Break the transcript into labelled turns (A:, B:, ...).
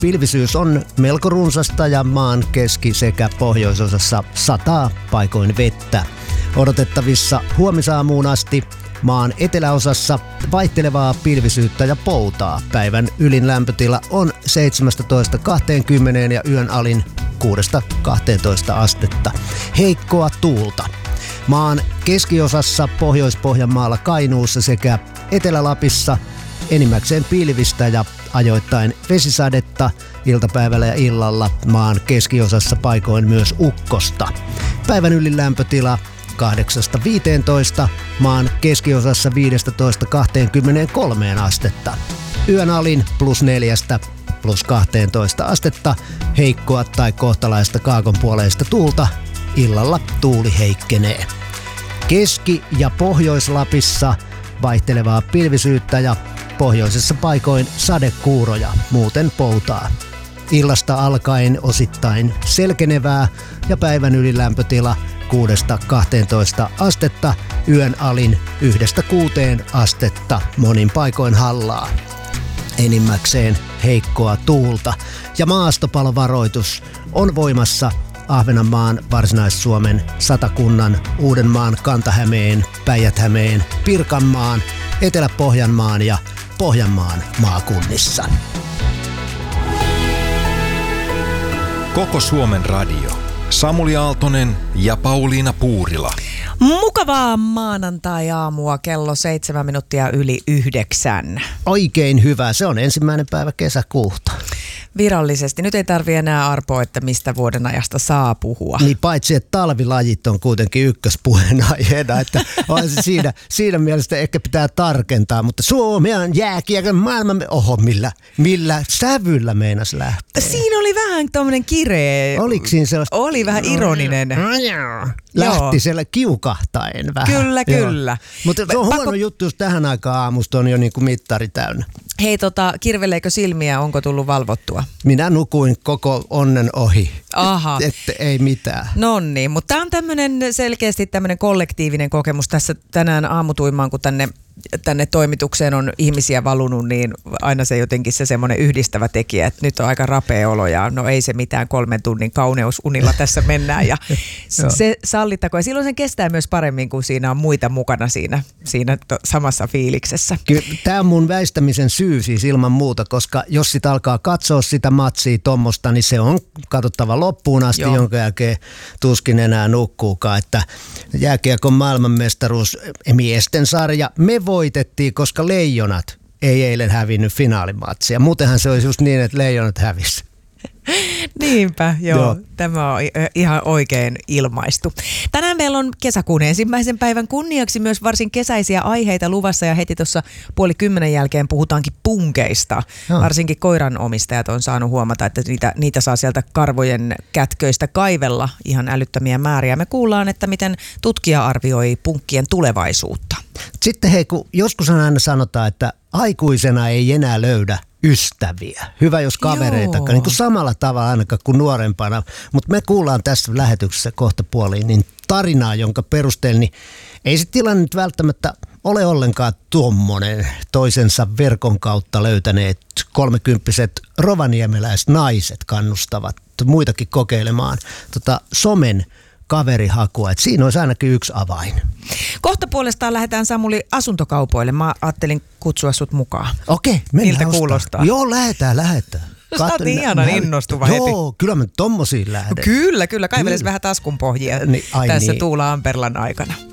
A: Pilvisyys on melko runsasta ja maan keski- sekä pohjoisosassa sataa paikoin vettä. Odotettavissa huomisaamuun asti maan eteläosassa vaihtelevaa pilvisyyttä ja poutaa. Päivän ylin lämpötila on 17-20 ja yön alin 6-12 astetta. Heikkoa tuulta. Maan keskiosassa Pohjois-Pohjanmaalla, Kainuussa sekä Etelä-Lapissa enimmäkseen pilvistä ja ajoittain vesisadetta, iltapäivällä ja illalla maan keskiosassa paikoin myös ukkosta. Päivän ylin lämpötila 8-15, maan keskiosassa 15-23 astetta. Yön alin +4 +12 astetta, heikkoa tai kohtalaista kaakonpuoleista tuulta, illalla tuuli heikkenee. Keski- ja Pohjois-Lapissa vaihtelevaa pilvisyyttä ja pohjoisessa paikoin sadekuuroja, muuten poutaa. Illasta alkaen osittain selkenevää ja päivän ylilämpötila 6-12 astetta, yön alin 1-6 astetta, monin paikoin hallaa. Enimmäkseen heikkoa tuulta ja maastopalovaroitus on voimassa Ahvenanmaan, Varsinais-Suomen, Satakunnan, Uudenmaan, Kanta-Hämeen, Päijät-Hämeen, Pirkanmaan, Etelä-Pohjanmaan ja Pohjanmaan maakunnissa.
B: Koko Suomen radio. Samuli Aaltonen ja Pauliina Puurila.
C: Mukavaa maanantai-aamua, kello 7:07.
A: Oikein hyvä. Se on 1. päivä kesäkuuta.
C: Virallisesti. Nyt ei tarvitse enää arpoa, että mistä vuoden ajasta saa puhua.
A: Niin paitsi, että talvilajit on kuitenkin ykköspuheenaiheena, että on se siinä mielessä ehkä pitää tarkentaa, mutta Suomi on jääkiekon maailman... Oho, millä sävyllä meinas lähtee?
C: Siinä oli vähän tommonen kireä.
A: Oliko siinä sellaista?
C: Oli vähän ironinen.
A: Lähti siellä kiukahtaen vähän.
C: Kyllä.
A: Mutta se on huono juttu, jos tähän aikaan aamusta on jo niin kuin mittari täynnä.
C: Hei, kirveleekö silmiä, onko tullut valvottua?
A: Minä nukuin koko onnen ohi.
C: Aha.
A: Että ei mitään.
C: Nonni, mutta tämä on selkeästi tämmöinen kollektiivinen kokemus tässä tänään aamutuimaan, kun tänne toimitukseen on ihmisiä valunut, niin aina se jotenkin se semmoinen yhdistävä tekijä, että nyt on aika rapea olo ja no ei se mitään 3 tunnin kauneusunilla tässä mennään ja se sallittako. Ja silloin sen kestää myös paremmin, kun siinä on muita mukana siinä samassa fiiliksessä.
A: Kyllä, tämä on mun väistämisen syy siis ilman muuta, koska jos sitä alkaa katsoa sitä matsia tommosta, niin se on katsottava loppuun asti, jonka jälkeen tuskin enää nukkuukaan, että jääkiekon maailmanmestaruus miesten sarja, me voitettiin, koska Leijonat ei eilen hävinnyt finaalimatsia. Muutenhan se olisi just niin, että Leijonat hävisi.
C: Niinpä, joo. Tämä on ihan oikein ilmaistu. Tänään meillä on kesäkuun 1. päivän kunniaksi myös varsin kesäisiä aiheita luvassa ja heti tuossa 9:30 jälkeen puhutaankin punkeista. Varsinkin koiranomistajat on saanut huomata, että niitä saa sieltä karvojen kätköistä kaivella ihan älyttömiä määriä. Me kuullaan, että miten tutkija arvioi punkkien tulevaisuutta.
A: Sitten hei, kun joskus aina sanotaan, että aikuisena ei enää löydä ystäviä. Hyvä, jos kavereitakaan, niin kuin samalla tavalla ainakaan kuin nuorempana. Mutta me kuullaan tässä lähetyksessä kohta puoliin niin tarinaa, jonka perusteella niin ei se tilanne nyt välttämättä ole ollenkaan tuommoinen. Toisensa verkon kautta löytäneet 30-vuotiaat rovaniemeläiset naiset kannustavat muitakin kokeilemaan somen kaverihakua. Että siinä olisi ainakin yksi avain.
C: Kohta puolestaan lähdetään Samuli asuntokaupoille. Mä ajattelin kutsua sut mukaan.
A: Okei, mennään.
C: Miltä kuulostaa?
A: Joo, lähdetään.
C: Sä oot ihanan innostuva heti.
A: Joo, kyllä mä tommosiin lähden.
C: Kyllä. Kaiveles vähän taskun pohjia tässä Tuula Amperlan aikana.